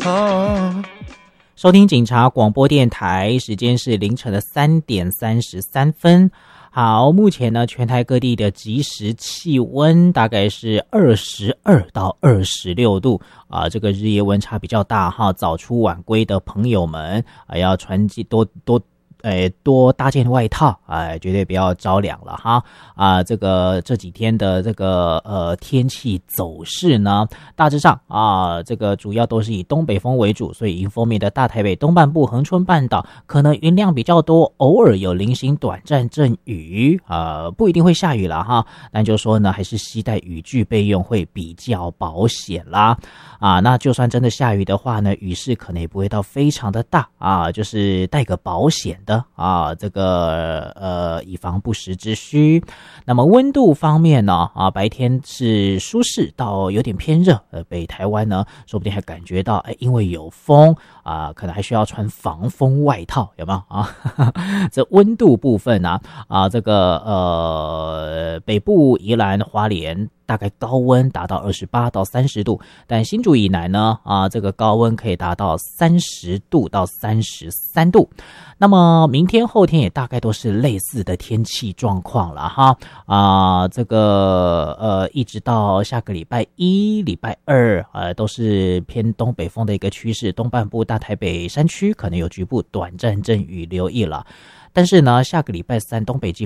收听警察广播电台，时间是凌晨的3点33分。好，目前呢，全台各地的即时气温大概是22到26度啊，这个日夜温差比较大哈。早出晚归的朋友们啊，要穿多搭件外套，绝对不要着凉了哈。这几天的这个天气走势呢，大致上这个主要都是以东北风为主，所以迎风面的大台北东半部、恒春半岛可能云量比较多，偶尔有零星短暂阵雨，不一定会下雨了哈。但就说呢，还是携带雨具备用会比较保险啦。那就算真的下雨的话呢，雨势可能也不会到非常的大就是带个保险的这个以防不时之需。那么温度方面呢白天是舒适到有点偏热，北台湾呢说不定还感觉到因为有风可能还需要穿防风外套，有没有这温度部分这个北部宜兰花莲大概高温达到28到30度，但新竹以南呢这个高温可以达到30度到33度。那么明天后天也大概都是类似的天气状况了哈这个一直到下个礼拜一礼拜二都是偏东北风的一个趋势，东半部大台北山区可能有局部短暂阵雨留意了。但是呢，下个礼拜三东北季